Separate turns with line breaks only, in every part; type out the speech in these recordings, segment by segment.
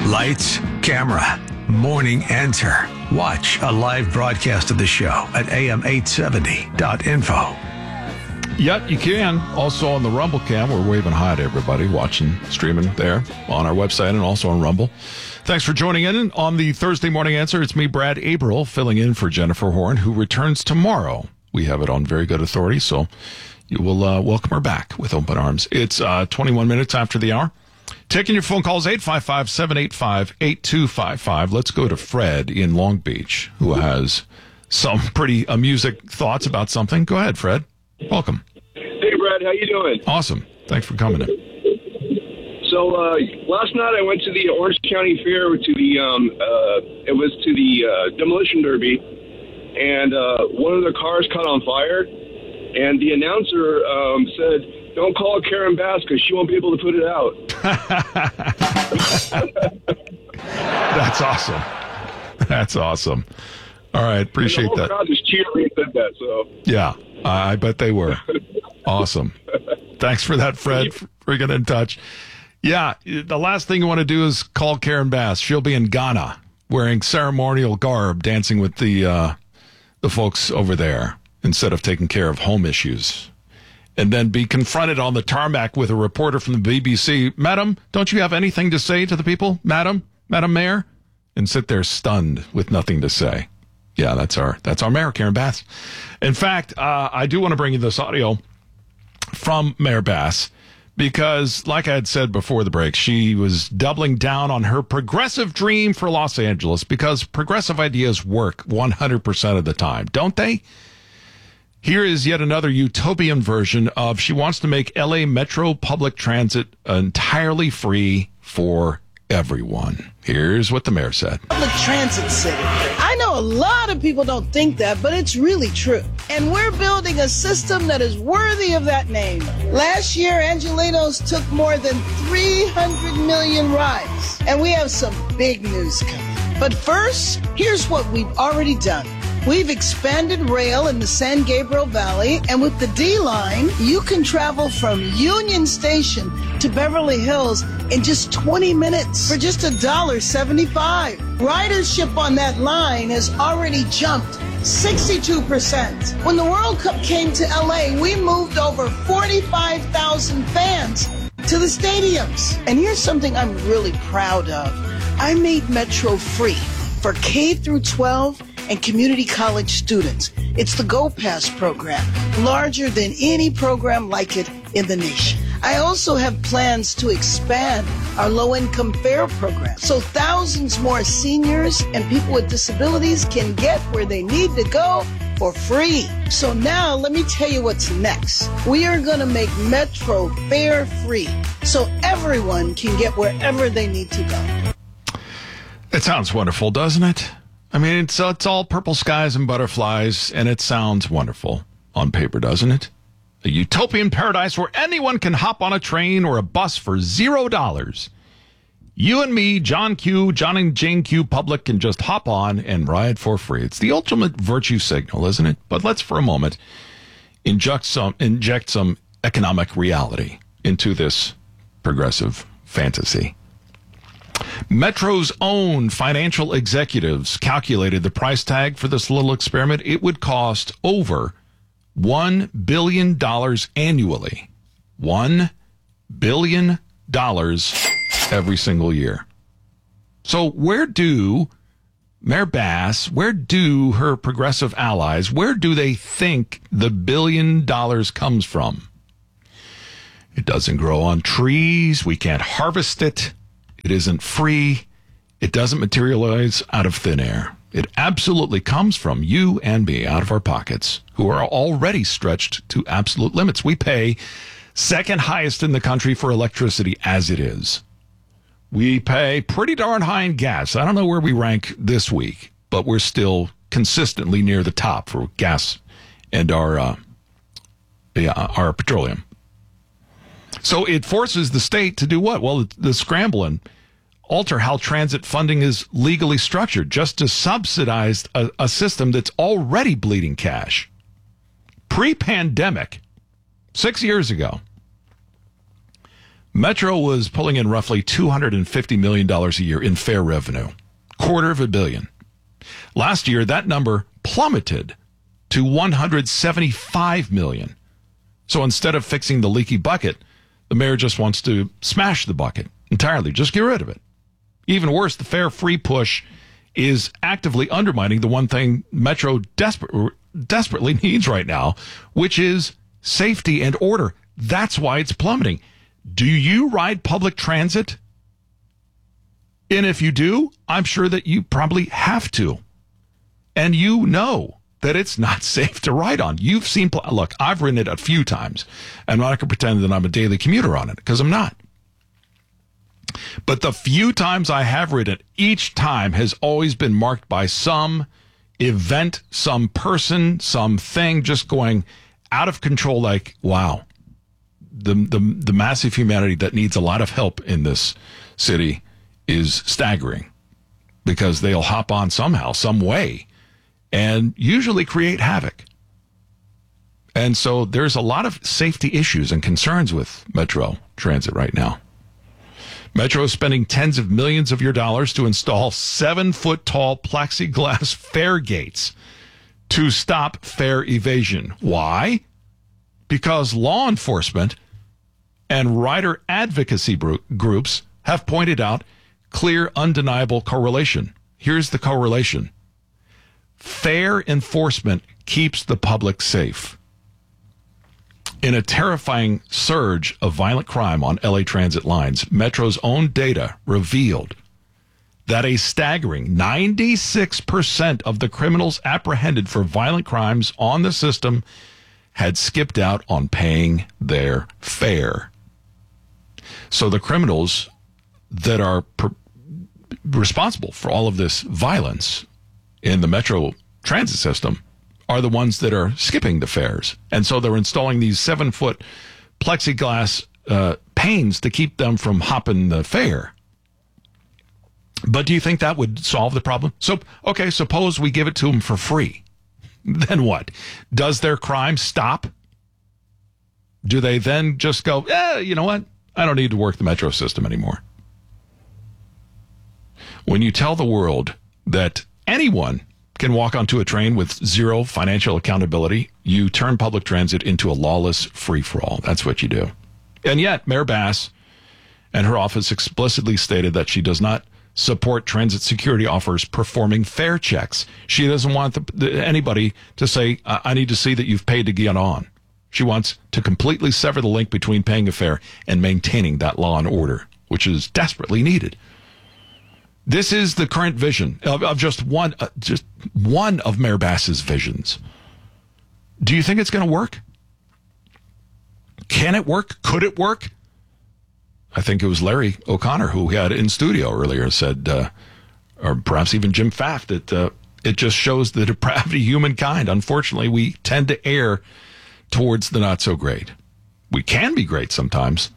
Lights, camera, morning enter. Watch a live broadcast of the show at am870.info.
Yeah, you can. Also on the Rumble cam, we're waving hi to everybody watching, streaming there on our website and also on Rumble. Thanks for joining in on the Thursday Morning Answer. It's me, Brad Averill, filling in for Jennifer Horn, who returns tomorrow. We have it on very good authority, so you will welcome her back with open arms. It's 21 minutes after the hour. Taking your phone calls, 855-785-8255. Let's go to Fred in Long Beach, who has some pretty music thoughts about something. Go ahead, Fred. Welcome.
Hey, Brad. How you doing?
Awesome. Thanks for coming in.
So last night I went to the Orange County Fair to the demolition derby, and one of the cars caught on fire, and the announcer said, "Don't call Karen Bass because she won't be able to put it out."
That's awesome. That's awesome. All right, appreciate that.
The whole crowd just cheered when he said that. So
yeah, I bet they were. Awesome. Thanks for that, Fred, for getting in touch. Yeah, the last thing you want to do is call Karen Bass. She'll be in Ghana wearing ceremonial garb, dancing with the folks over there instead of taking care of home issues. And then be confronted on the tarmac with a reporter from the BBC. Madam, don't you have anything to say to the people? Madam Mayor? And sit there stunned with nothing to say. Yeah, that's our Mayor, Karen Bass. In fact, I do want to bring you this audio from Mayor Bass because, like I had said before the break, she was doubling down on her progressive dream for Los Angeles because progressive ideas work 100% of the time, don't they? Here is yet another utopian version of she wants to make LA Metro public transit entirely free for everyone. Here's what the mayor said.
Public transit city. I know a lot of people don't think that, but it's really true. And we're building a system that is worthy of that name. Last year, Angelinos took more than 300 million rides. And we have some big news coming. But first, here's what we've already done. We've expanded rail in the San Gabriel Valley, and with the D-Line, you can travel from Union Station to Beverly Hills in just 20 minutes for just $1.75. Ridership on that line has already jumped 62%. When the World Cup came to LA, we moved over 45,000 fans to the stadiums. And here's something I'm really proud of. I made Metro free for K through 12 and community college students. It's the Go Pass program, larger than any program like it in the nation. I also have plans to expand our low-income fare program so thousands more seniors and people with disabilities can get where they need to go for free. So now let me tell you what's next. We are going to make Metro fare free so everyone can get wherever they need to go.
It sounds wonderful, doesn't it? I mean, it's all purple skies and butterflies, and it sounds wonderful on paper, doesn't it? A utopian paradise where anyone can hop on a train or a bus for $0. You and me, John and Jane Q public can just hop on and ride for free. It's the ultimate virtue signal, isn't it? But let's for a moment inject some economic reality into this progressive fantasy. Metro's own financial executives calculated the price tag for this little experiment. It would cost over $1 billion annually. $1 billion every single year. So where do Mayor Bass, where do her progressive allies, where do they think the $1 billion comes from? It doesn't grow on trees. We can't harvest it. It isn't free. It doesn't materialize out of thin air. It absolutely comes from you and me, out of our pockets, who are already stretched to absolute limits. We pay second highest in the country for electricity as it is. We pay pretty darn high in gas. I don't know where we rank this week, but we're still consistently near the top for gas and our petroleum. So it forces the state to do what? Well, the scramble and alter how transit funding is legally structured just to subsidize a system that's already bleeding cash. Pre-pandemic, 6 years ago, Metro was pulling in roughly $250 million a year in fare revenue, $250 million. Last year, that number plummeted to $175 million. So instead of fixing the leaky bucket, the mayor just wants to smash the bucket entirely, just get rid of it. Even worse, the fare-free push is actively undermining the one thing Metro desperately needs right now, which is safety and order. That's why it's plummeting. Do you ride public transit? And if you do, I'm sure that you probably have to. And you know that it's not safe to ride on. You've seen, look, I've ridden it a few times. I'm not going to pretend that I'm a daily commuter on it, because I'm not. But the few times I have ridden it, each time has always been marked by some event, some person, something just going out of control, like, wow. The massive humanity that needs a lot of help in this city is staggering, because they'll hop on somehow, some way, and usually create havoc. And so there's a lot of safety issues and concerns with Metro Transit right now. Metro is spending tens of millions of your dollars to install 7-foot-tall plexiglass fare gates to stop fare evasion. Why? Because law enforcement and rider advocacy groups have pointed out clear, undeniable correlation. Here's the correlation. Fare enforcement keeps the public safe. In a terrifying surge of violent crime on LA transit lines, Metro's own data revealed that a staggering 96% of the criminals apprehended for violent crimes on the system had skipped out on paying their fare. So the criminals that are responsible for all of this violence in the Metro transit system are the ones that are skipping the fares. And so they're installing these 7-foot plexiglass panes to keep them from hopping the fare. But do you think that would solve the problem? So, okay, suppose we give it to them for free. Then what? Does their crime stop? Do they then just go, you know what? I don't need to work the Metro system anymore. When you tell the world that anyone can walk onto a train with zero financial accountability, you turn public transit into a lawless free-for-all. That's what you do. And yet, Mayor Bass and her office explicitly stated that she does not support transit security offers performing fare checks. She doesn't want anybody to say, I need to see that you've paid to get on. She wants to completely sever the link between paying a fare and maintaining that law and order, which is desperately needed. This is the current vision of just one of Mayor Bass's visions. Do you think it's going to work? Can it work? Could it work? I think it was Larry O'Connor who we had in studio earlier said, or perhaps even Jim Pfaff, that it just shows the depravity of humankind. Unfortunately, we tend to err towards the not so great. We can be great sometimes.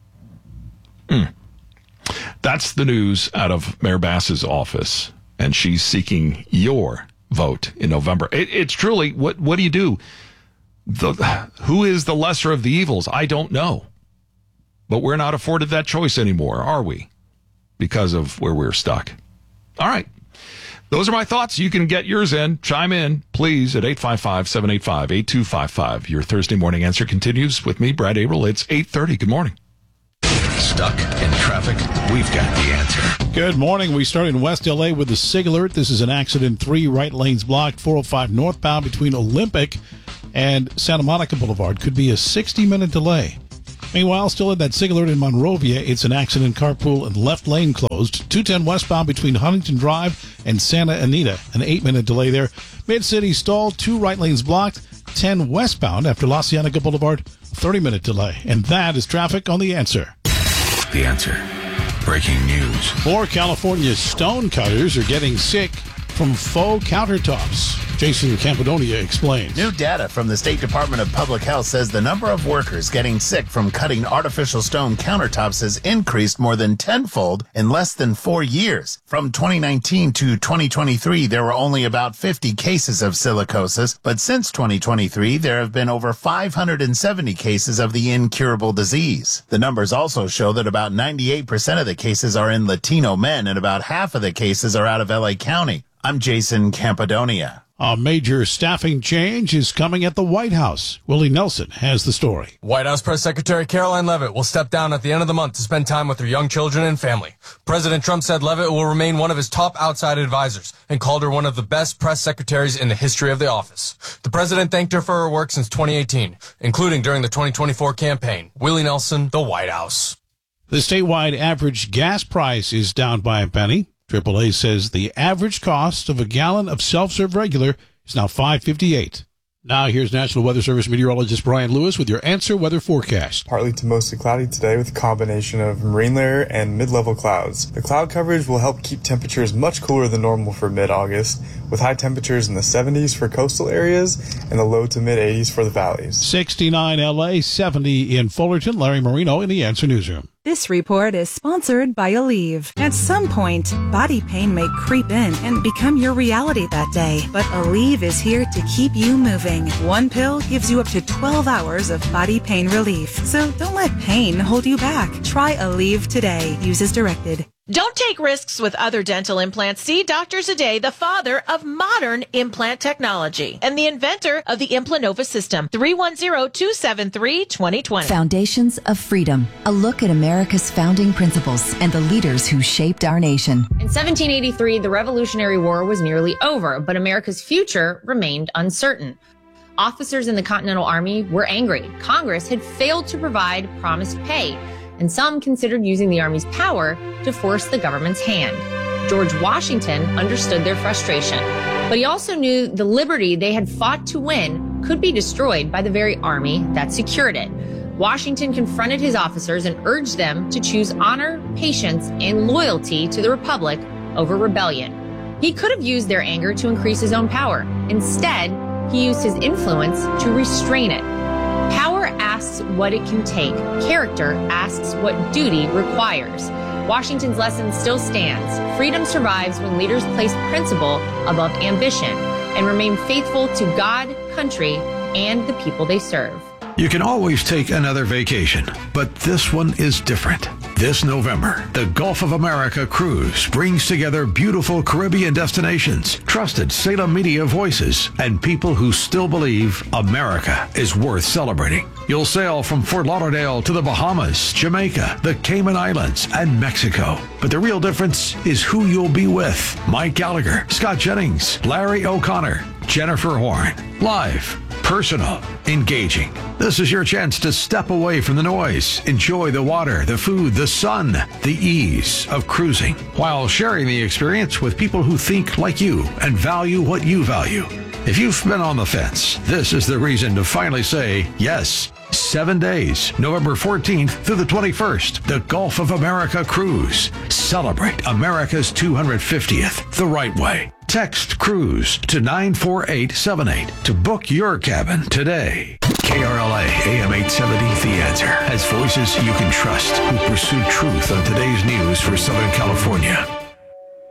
That's the news out of Mayor Bass's office, and she's seeking your vote in November. It's truly, what do you do? Who is the lesser of the evils? I don't know. But we're not afforded that choice anymore, are we? Because of where we're stuck. All right. Those are my thoughts. You can get yours in. Chime in, please, at 855-785-8255. Your Thursday morning answer continues with me, Brad Averill. It's 8:30. Good morning.
Stuck in traffic? We've got the answer.
Good morning. We start in West L.A. with the SIG alert. This is an accident. 3 right lanes blocked. 405 northbound between Olympic and Santa Monica Boulevard. Could be a 60-minute delay. Meanwhile, still in that SIG alert in Monrovia, it's an accident. Carpool and left lane closed. 210 westbound between Huntington Drive and Santa Anita. An 8-minute delay there. Mid-City stalled. 2 right lanes blocked. 10 westbound after La Cienega Boulevard. 30-minute delay. And that is traffic on The Answer.
The Answer. Breaking news.
More California stone cutters are getting sick from faux countertops. Jason Campodonia explains.
New data from the State Department of Public Health says the number of workers getting sick from cutting artificial stone countertops has increased more than tenfold in less than 4 years. From 2019 to 2023, there were only about 50 cases of silicosis, but since 2023, there have been over 570 cases of the incurable disease. The numbers also show that about 98% of the cases are in Latino men and about half of the cases are out of LA County. I'm Jason Campodonia.
A major staffing change is coming at the White House. Willie Nelson has the story.
White House Press Secretary Caroline Leavitt will step down at the end of the month to spend time with her young children and family. President Trump said Leavitt will remain one of his top outside advisors and called her one of the best press secretaries in the history of the office. The president thanked her for her work since 2018, including during the 2024 campaign. Willie Nelson, the White House.
The statewide average gas price is down by a penny. AAA says the average cost of a gallon of self-serve regular is now $5.58. Now here's National Weather Service meteorologist Brian Lewis with your Answer Weather forecast.
Partly to mostly cloudy today with a combination of marine layer and mid-level clouds. The cloud coverage will help keep temperatures much cooler than normal for mid-August, with high temperatures in the 70s for coastal areas and the low to mid-80s for the valleys.
69 LA, 70 in Fullerton. Larry Marino in the Answer Newsroom.
This report is sponsored by Aleve. At some point, body pain may creep in and become your reality that day. But Aleve is here to keep you moving. One pill gives you up to 12 hours of body pain relief. So don't let pain hold you back. Try Aleve today. Use as directed.
Don't take risks with other dental implants. See Dr. Zadeh, the father of modern implant technology and the inventor of the Implanova system. 310-273-2020.
Foundations of Freedom. A look at America's founding principles and the leaders who shaped our nation.
In 1783, the Revolutionary War was nearly over, but America's future remained uncertain. Officers in the Continental Army were angry. Congress had failed to provide promised pay, and some considered using the Army's power to force the government's hand. George Washington understood their frustration, but he also knew the liberty they had fought to win could be destroyed by the very army that secured it. Washington confronted his officers and urged them to choose honor, patience, and loyalty to the Republic over rebellion. He could have used their anger to increase his own power. Instead, he used his influence to restrain it. Power asks what it can take. Character asks what duty requires. Washington's lesson still stands. Freedom survives when leaders place principle above ambition and remain faithful to God, country, and the people they serve.
You can always take another vacation, but this one is different. This November, the Gulf of America cruise brings together beautiful Caribbean destinations, trusted Salem media voices, and people who still believe America is worth celebrating. You'll sail from Fort Lauderdale to the Bahamas, Jamaica, the Cayman Islands, and Mexico. But the real difference is who you'll be with. Mike Gallagher, Scott Jennings, Larry O'Connor, Jennifer Horn. Live, personal, engaging. This is your chance to step away from the noise, enjoy the water, the food, the sun, the ease of cruising, while sharing the experience with people who think like you and value what you value. If you've been on the fence, this is the reason to finally say yes. 7 days, November 14th through the 21st, the Gulf of America cruise. Celebrate America's 250th the right way. Text CRUISE to 94878 to book your cabin today. KRLA AM 870 The Answer has voices you can trust who pursue truth on today's news for Southern California.